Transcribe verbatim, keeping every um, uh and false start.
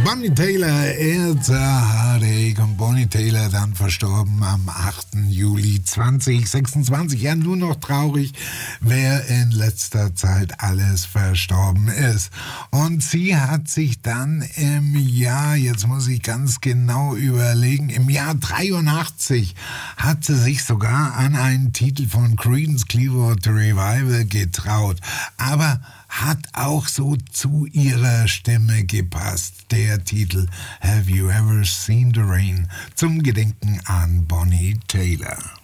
Bonnie Tyler, It's a Heartache, und Bonnie Tyler dann verstorben am achten Juli zweitausendsechsundzwanzig. Ja, nur noch traurig, wer in letzter Zeit alles verstorben ist. Und sie hat sich dann im Jahr, jetzt muss ich ganz genau überlegen, im Jahr dreiundachtzig hat sie sich sogar an einen Titel von Creedence Clearwater Revival getraut. Aber hat auch so zu ihrer Stimme gepasst. Der Titel Have You Ever Seen the Rain zum Gedenken an Bonnie Tyler.